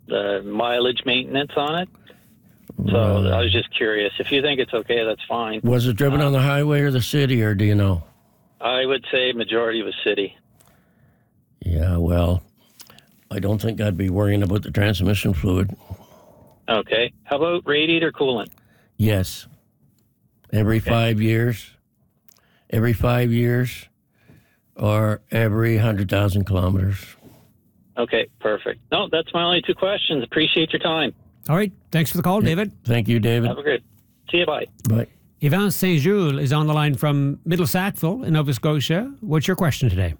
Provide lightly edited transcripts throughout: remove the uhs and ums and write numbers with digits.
the mileage maintenance on it. So I was just curious. If you think it's okay, that's fine. Was it driven on the highway or the city, or do you know? I would say majority was city. Yeah, well, I don't think I'd be worrying about the transmission fluid. Okay. How about radiator coolant? Yes. Every 5 years. Every 5 years. Or every 100,000 kilometers. Okay, perfect. No, that's my only two questions. Appreciate your time. All right. Thanks for the call, David. Thank you, David. Have a great. See you. Bye. Bye. Yvan St. Jules is on the line from Middle Sackville in Nova Scotia. What's your question today?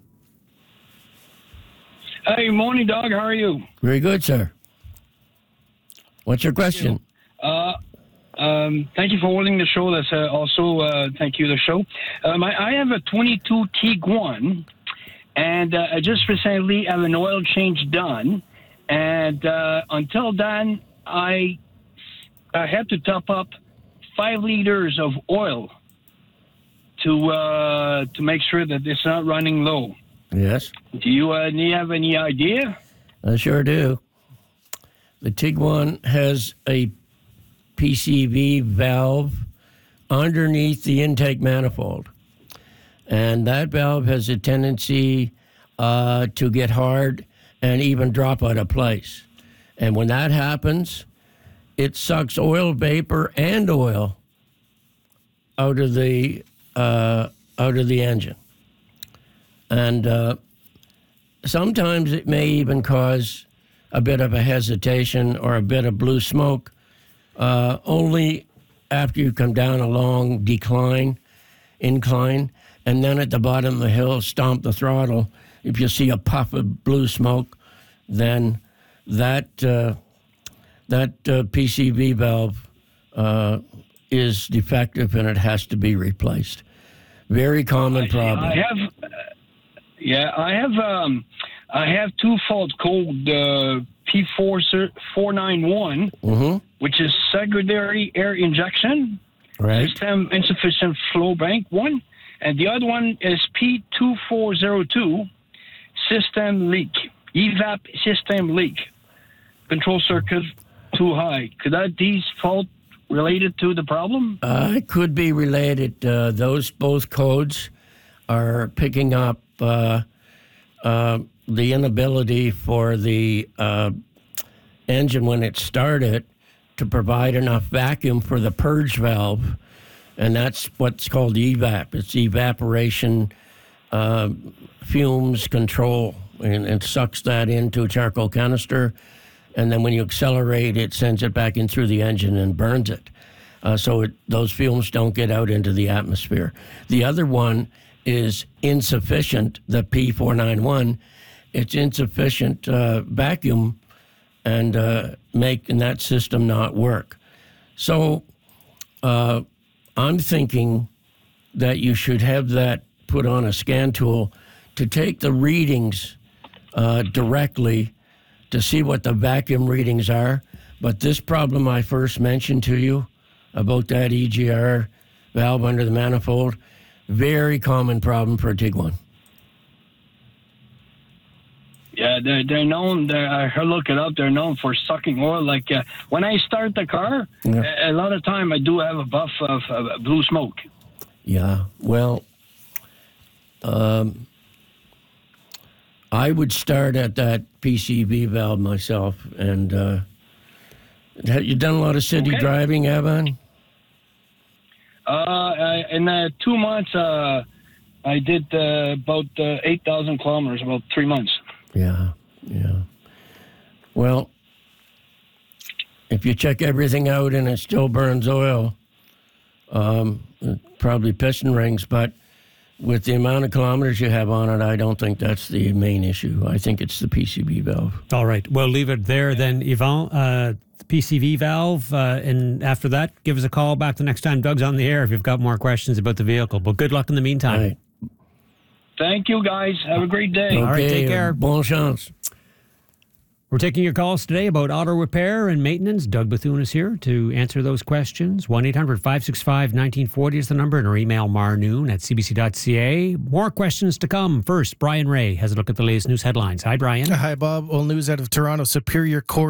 Hey, morning, Doug. How are you? Very good, sir. What's your question? Thank you for holding the show. That's also thank you, the show. I have a 22 Tiguan, and I just recently have an oil change done. And until then, I had to top up 5 liters of oil to make sure that it's not running low. Yes. Do you have any idea? I sure do. The Tiguan has a PCV valve underneath the intake manifold. And that valve has a tendency to get hard and even drop out of place. And when that happens, it sucks oil vapor and oil out of the engine. And sometimes it may even cause a bit of a hesitation or a bit of blue smoke, only after you come down a long incline, and then at the bottom of the hill, stomp the throttle. If you see a puff of blue smoke, then that PCV valve is defective and it has to be replaced. Very common problem. I have two fault code P491, which is secondary air injection, right? System insufficient flow bank one, and the other one is P2402, system leak, evap system leak, control circuit too high. Could that these fault related to the problem? It could be related. Those both codes are picking up the inability for the engine when it started to provide enough vacuum for the purge valve, and that's what's called evap. It's evaporation fumes control, and it sucks that into a charcoal canister, and then when you accelerate, it sends it back in through the engine and burns it. Those fumes don't get out into the atmosphere. The other one is insufficient, the P491. It's insufficient vacuum and making that system not work. So I'm thinking that you should have that put on a scan tool to take the readings directly to see what the vacuum readings are. But this problem I first mentioned to you about that EGR valve under the manifold, very common problem for a Tiguan. Yeah, they're known. I look it up. They're known for sucking oil. Like when I start the car, a lot of time I do have a puff of blue smoke. Yeah, well, I would start at that PCV valve myself. And have you done a lot of city driving, Evan? In 2 months, I did about 8,000 kilometers, about 3 months. Yeah. Well, if you check everything out and it still burns oil, probably piston rings, but with the amount of kilometers you have on it, I don't think that's the main issue. I think it's the PCV valve. All right. We'll leave it there then, Yvan. PCV valve, and after that, give us a call back the next time Doug's on the air if you've got more questions about the vehicle. But good luck in the meantime. Right. Thank you, guys. Have a great day. Okay, all right, take care. Bon chance. We're taking your calls today about auto repair and maintenance. Doug Bethune is here to answer those questions. 1-800-565-1940 is the number, and our email marnoon@cbc.ca. More questions to come. First, Brian Ray has a look at the latest news headlines. Hi, Brian. Hi, Bob. Well, news out of Toronto. Superior Court